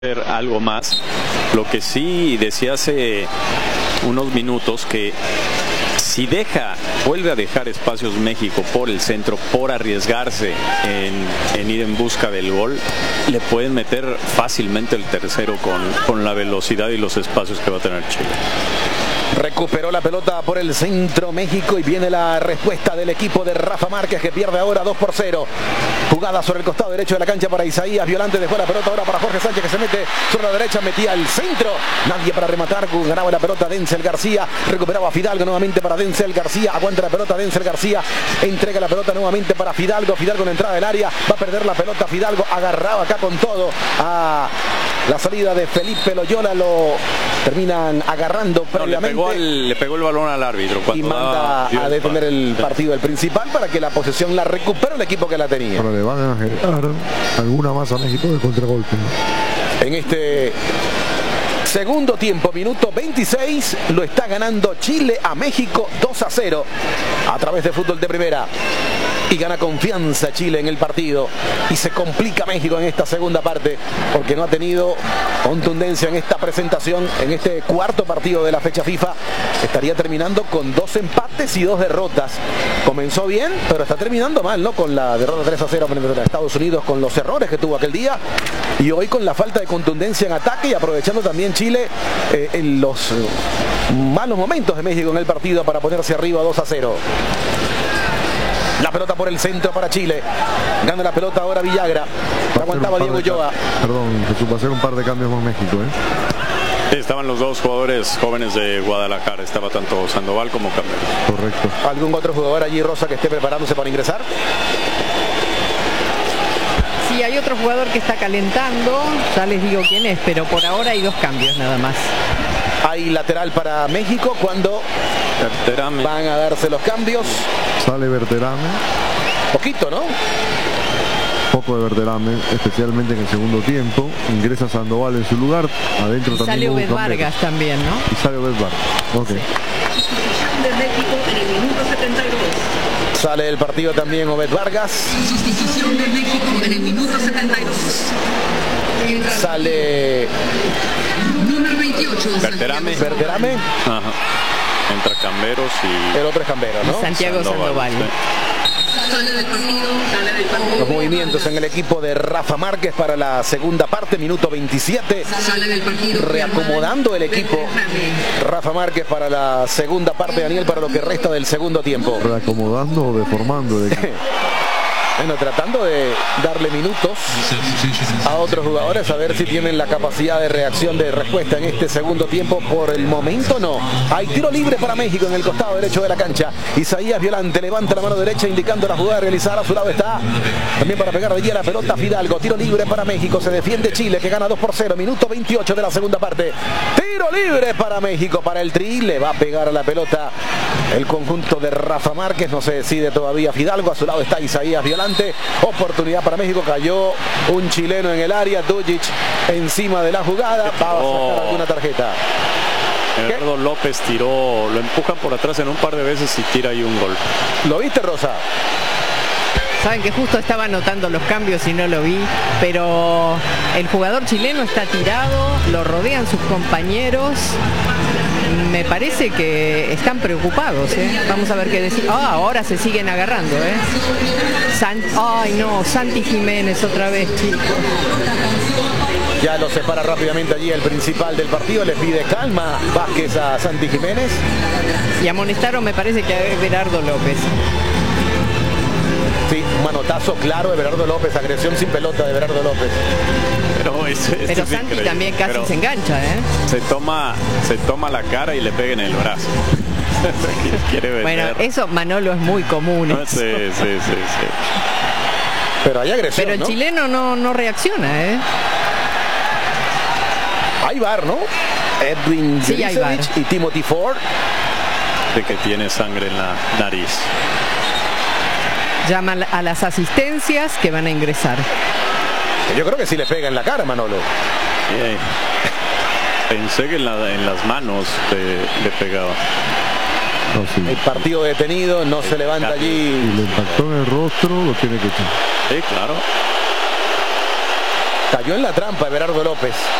algo más. Lo que sí decía hace unos minutos, que si vuelve a dejar espacios México por el centro, por arriesgarse en ir en busca del gol, le pueden meter fácilmente el tercero con la velocidad y los espacios que va a tener Chile. Recuperó la pelota por el centro México y viene la respuesta del equipo de Rafa Márquez, que pierde ahora 2-0. Jugada sobre el costado derecho de la cancha para Isaías Violante, dejó la pelota ahora para Jorge Sánchez, que se mete sobre la derecha, metía al centro, nadie para rematar, ganaba la pelota Denzel García, recuperaba a Fidalgo nuevamente para Denzel García, aguanta la pelota Denzel García, entrega la pelota nuevamente para Fidalgo en la entrada del área, va a perder la pelota Fidalgo, agarrado acá con todo a la salida de Felipe Loyola, lo terminan agarrando previamente. Le pegó el balón al árbitro y manda a detener el partido, el principal, para que la posesión la recupere el equipo que la tenía. Ahora le van a generar alguna más a México de contragolpe. En este segundo tiempo, minuto 26, lo está ganando Chile a México 2-0 a través de Fútbol de Primera. Y gana confianza Chile en el partido. Y se complica México en esta segunda parte, porque no ha tenido contundencia en esta presentación, en este cuarto partido de la fecha FIFA. Estaría terminando con 2 empates y 2 derrotas. Comenzó bien, pero está terminando mal, ¿no? Con la derrota 3-0 frente a Estados Unidos, con los errores que tuvo aquel día. Y hoy con la falta de contundencia en ataque, y aprovechando también Chile en los malos momentos de México en el partido para ponerse arriba 2-0. La pelota por el centro para Chile. Gana la pelota ahora Villagra. La aguantaba Diego Ulloa. Perdón, Jesús, va a hacer un par de cambios con México, Estaban los dos jugadores jóvenes de Guadalajara. Estaba tanto Sandoval como Camero. Correcto. ¿Algún otro jugador allí, Rosa, que esté preparándose para ingresar? Sí, hay otro jugador que está calentando. Ya les digo quién es, pero por ahora hay 2 cambios nada más. Hay lateral para México cuando Berterame. Van a darse los cambios. Sale Berterame. Poquito, ¿no? Poco de Berterame, especialmente en el segundo tiempo. Ingresa Sandoval en su lugar. Adentro y también sale Obed Vargas también, ¿no? Y sale Obed Vargas. Ok. Sí. Sustitución de México en el minuto 72. Sale del partido también Obed Vargas. Sustitución de México en el minuto 72. Sale número 28. Berterame. Ajá. Entra Camberos y el otro es Cambero, ¿no? Santiago Sandoval. Sale del partido. Los movimientos en el equipo de Rafa Márquez para la segunda parte, minuto 27. Sale del partido. Reacomodando el equipo Rafa Márquez para la segunda parte, Daniel, para lo que resta del segundo tiempo. ¿Reacomodando o deformando el equipo? Bueno, tratando de darle minutos a otros jugadores, a ver si tienen la capacidad de reacción, de respuesta en este segundo tiempo. Por el momento no. Hay tiro libre para México en el costado derecho de la cancha. Isaías Violante levanta la mano derecha indicando la jugada a realizar. A su lado está también para pegar allí a la pelota Fidalgo. Tiro libre para México. Se defiende Chile, que gana 2-0. Minuto 28 de la segunda parte. Tiro libre para México, para el Tri. Le va a pegar a la pelota el conjunto de Rafa Márquez. No se decide todavía Fidalgo. A su lado está Isaías Violante. Oportunidad para México. Cayó un chileno en el área. Dujic encima de la jugada. Va a sacar alguna tarjeta. Gerardo López tiró, lo empujan por atrás en un par de veces y tira ahí un gol. ¿Lo viste, Rosa? Saben que justo estaba anotando los cambios y no lo vi, pero el jugador chileno está tirado, lo rodean sus compañeros. Me parece que están preocupados, Vamos a ver qué decir. Ahora se siguen agarrando, Ay, no, Santi Jiménez otra vez, chicos. Ya lo separa rápidamente allí el principal del partido. Le pide calma Vázquez a Santi Jiménez. Y amonestaron, me parece, que a Everardo López. Sí, manotazo claro de Everardo López. Agresión sin pelota de Everardo López. Pero Santi también casi se engancha, Se toma la cara y le pega en el brazo. Quiere vender. Bueno, eso, Manolo, es muy común. Sí. Pero hay agresión, pero el chileno no reacciona, Hay VAR, ¿no? Edwin sí, y Timothy Ford. De que tiene sangre en la nariz. Llaman a las asistencias que van a ingresar. Yo creo que sí le pega en la cara, Manolo. Sí. Pensé que en las manos le pegaba. No, sí. El partido detenido, no se levanta allí. Si le impactó en el rostro, lo tiene que echar. Sí, claro. Cayó en la trampa Everardo López.